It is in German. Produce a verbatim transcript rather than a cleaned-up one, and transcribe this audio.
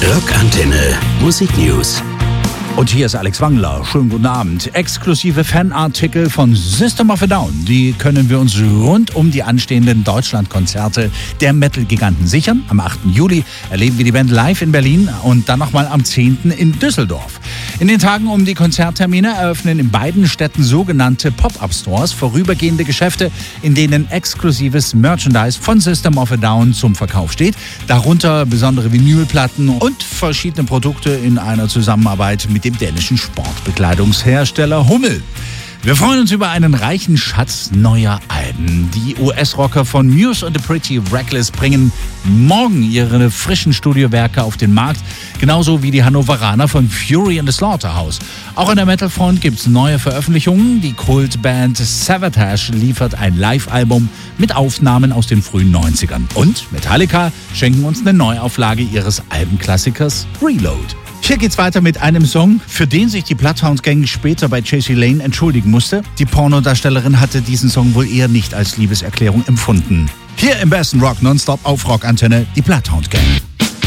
Rockantenne Musik News. Und hier ist Alex Wangler. Schönen guten Abend. Exklusive Fanartikel von System of a Down. Die können wir uns rund um die anstehenden Deutschlandkonzerte der Metal-Giganten sichern. Am achten Juli erleben wir die Band live in Berlin und dann nochmal am zehnten in Düsseldorf. In den Tagen um die Konzerttermine eröffnen in beiden Städten sogenannte Pop-Up-Stores, vorübergehende Geschäfte, in denen exklusives Merchandise von System of a Down zum Verkauf steht. Darunter besondere Vinylplatten und verschiedene Produkte in einer Zusammenarbeit mit dem dänischen Sportbekleidungshersteller Hummel. Wir freuen uns über einen reichen Schatz neuer Alben. Die U S-Rocker von Muse und The Pretty Reckless bringen morgen ihre frischen Studiowerke auf den Markt, genauso wie die Hannoveraner von Fury and the Slaughterhouse. Auch an der Metal-Front gibt es neue Veröffentlichungen. Die Kultband Savatage liefert ein Live-Album mit Aufnahmen aus den frühen neunzigern. Und Metallica schenken uns eine Neuauflage ihres Albenklassikers Reload. Hier geht's weiter mit einem Song, für den sich die Bloodhound Gang später bei J C Lane entschuldigen musste. Die Pornodarstellerin hatte diesen Song wohl eher nicht als Liebeserklärung empfunden. Hier im besten Rock nonstop auf Rockantenne, die Bloodhound Gang.